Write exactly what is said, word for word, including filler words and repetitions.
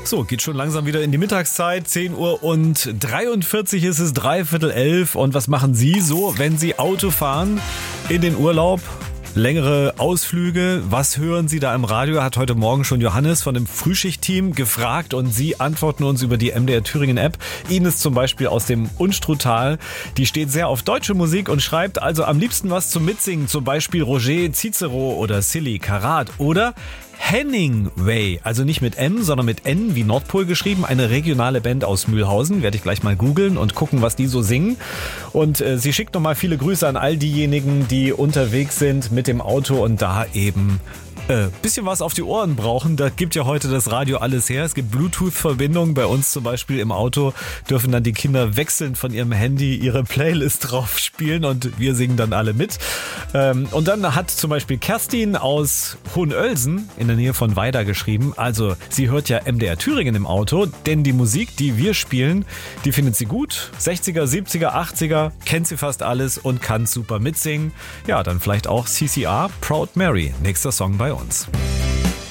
So, geht schon langsam wieder in die Mittagszeit. zehn Uhr und dreiundvierzig ist es, dreiviertel elf. Und was machen Sie so, wenn Sie Auto fahren in den Urlaub? Längere Ausflüge, was hören Sie da im Radio? Hat heute Morgen schon Johannes von dem Frühschicht-Team gefragt und Sie antworten uns über die M D R Thüringen-App. Ines zum Beispiel aus dem Unstruttal, die steht sehr auf deutsche Musik und schreibt also am liebsten was zum Mitsingen, zum Beispiel Roger Cicero oder Silly Karat oder Henningway, also nicht mit M, sondern mit N wie Nordpol geschrieben, eine regionale Band aus Mühlhausen, werde ich gleich mal googeln und gucken, was die so singen. Und äh, sie schickt nochmal viele Grüße an all diejenigen, die unterwegs sind mit dem Auto und da eben äh, bisschen was auf die Ohren brauchen. Da gibt ja heute das Radio alles her. Es gibt Bluetooth-Verbindungen. Bei uns zum Beispiel im Auto dürfen dann die Kinder wechselnd von ihrem Handy ihre Playlist drauf spielen und wir singen dann alle mit. Ähm, und dann hat zum Beispiel Kerstin aus Hohenölsen in der Nähe von Weida geschrieben. Also sie hört ja M D R Thüringen im Auto, denn die Musik, die wir spielen, die findet sie gut. sechziger, siebziger, achtziger, kennt sie fast alles und kann super mitsingen. Ja, dann vielleicht auch C C R, Proud Mary. Nächster Song bei uns.